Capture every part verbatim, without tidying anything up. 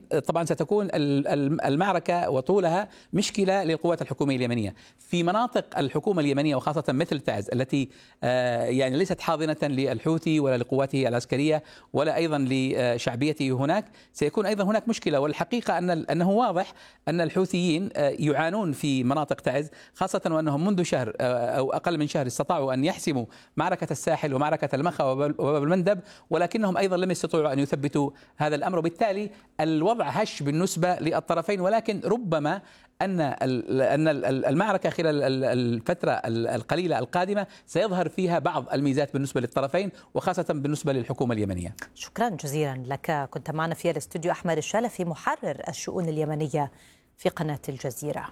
طبعا ستكون المعركة وطولها مشكلة للقوات الحكومية اليمنية في مناطق الحكومة اليمنية، وخاصة مثل تعز التي يعني ليست حاضنة للحوثي ولا لقواته العسكرية ولا أيضا لشعبيته هناك. سيكون أيضا هناك مشكلة، والحقيقة أن أنه واضح أن الحوثيين يعانون في مناطق تعز، خاصة وأنهم منذ شهر أو أقل من شهر استطاعوا أن يحسموا معركة الساحل ومعركة المخا وباب المندب، ولكنهم أيضا لم يستطيعوا أن يثبتوا هذا الأمر، وبالتالي الوضع هش بالنسبة للطرفين. ولكن ربما أن أن المعركة خلال الفترة القليلة القادمة سيظهر فيها بعض الميزات بالنسبة للطرفين، وخاصة بالنسبة للحكومة اليمنية. شكرا جزيلا لك. كنت معنا في الاستوديو أحمد الشالفي، محرر الشؤون اليمنية في قناة الجزيرة.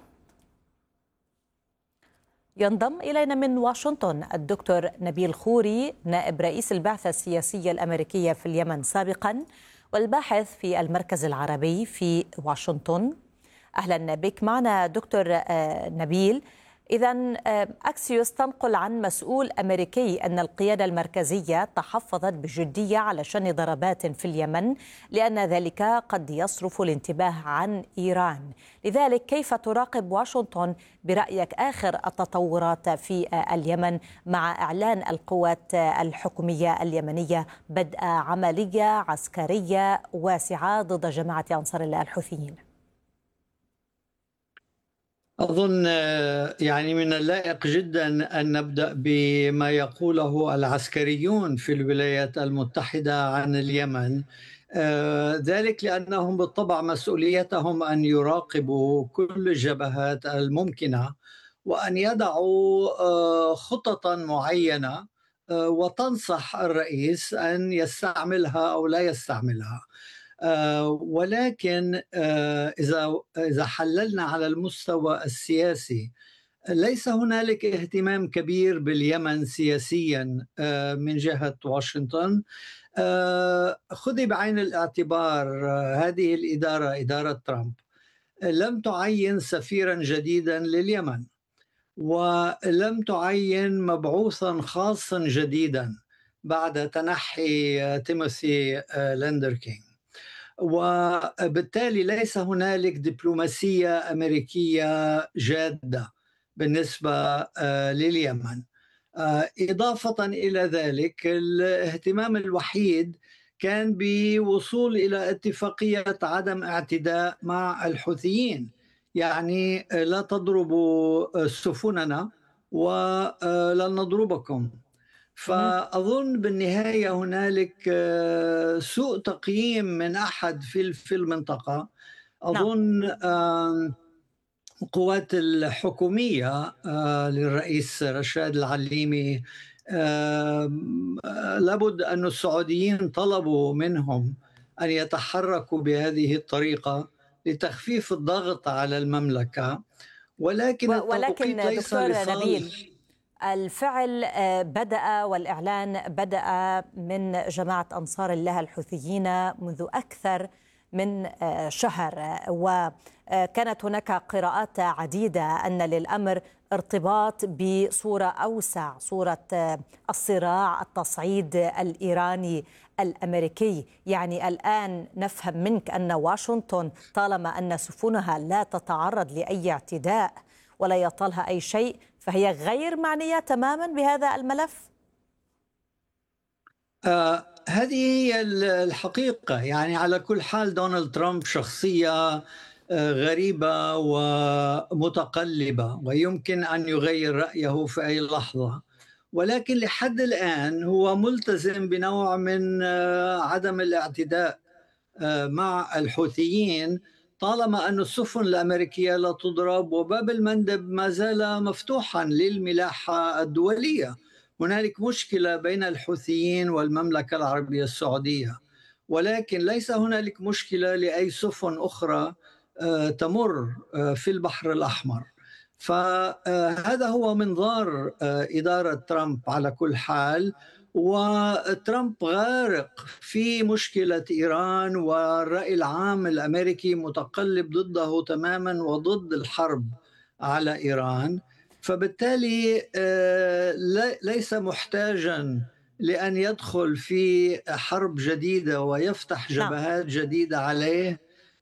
ينضم إلينا من واشنطن الدكتور نبيل خوري، نائب رئيس البعثة السياسية الأمريكية في اليمن سابقا والباحث في المركز العربي في واشنطن. أهلا بك معنا دكتور نبيل. إذن أكسيوس تنقل عن مسؤول أمريكي أن القيادة المركزية تحفظت بجدية على شن ضربات في اليمن لأن ذلك قد يصرف الانتباه عن إيران. لذلك كيف تراقب واشنطن برأيك آخر التطورات في اليمن مع إعلان القوات الحكومية اليمنية بدء عملية عسكرية واسعة ضد جماعة أنصار الله الحوثيين؟ أظن يعني من اللائق جدا أن نبدأ بما يقوله العسكريون في الولايات المتحدة عن اليمن، ذلك لأنهم بالطبع مسؤوليتهم أن يراقبوا كل الجبهات الممكنة وأن يضعوا خططا معينة وتنصح الرئيس أن يستعملها أو لا يستعملها. آه ولكن آه إذا إذا حللنا على المستوى السياسي، ليس هنالك اهتمام كبير باليمن سياسيا آه من جهة واشنطن. آه خذي بعين الاعتبار آه هذه الإدارة، إدارة ترامب، لم تعين سفيرا جديدا لليمن، ولم تعين مبعوثا خاصا جديدا بعد تنحي آه تيموثي آه ليندركينغ، وبالتالي ليس هنالك دبلوماسية أمريكية جادة بالنسبة لليمن. إضافة إلى ذلك، الاهتمام الوحيد كان بوصول إلى اتفاقية عدم اعتداء مع الحوثيين، يعني لا تضربوا سفننا ولن نضربكم. فأظن بالنهاية هنالك سوء تقييم من أحد في في المنطقة. أظن القوات الحكومية للرئيس رشاد العليمي لابد أن السعوديين طلبوا منهم أن يتحركوا بهذه الطريقة لتخفيف الضغط على المملكة، ولكن ولكن دكتور نبيل، الفعل بدأ والإعلان بدأ من جماعة أنصار الله الحوثيين منذ أكثر من شهر، وكانت هناك قراءات عديدة أن للأمر ارتباط بصورة أوسع، صورة الصراع التصعيد الإيراني الأمريكي. يعني الآن نفهم منك أن واشنطن طالما أن سفنها لا تتعرض لأي اعتداء ولا يطالها أي شيء فهي غير معنية تماما بهذا الملف؟ آه هذه هي الحقيقة. يعني على كل حال دونالد ترامب شخصية آه غريبة ومتقلبة ويمكن أن يغير رأيه في أي لحظة، ولكن لحد الآن هو ملتزم بنوع من آه عدم الاعتداء آه مع الحوثيين طالما أن السفن الأمريكية لا تضرب وباب المندب ما زال مفتوحا للملاحة الدولية. هنالك مشكلة بين الحوثيين والمملكة العربية السعودية، ولكن ليس هنالك مشكلة لأي سفن أخرى تمر في البحر الأحمر. فهذا هو منظار إدارة ترامب على كل حال، وترامب غارق في مشكلة إيران، والرأي العام الأمريكي متقلب ضده تماما وضد الحرب على إيران. فبالتالي ليس محتاجا لأن يدخل في حرب جديدة ويفتح جبهات جديدة عليه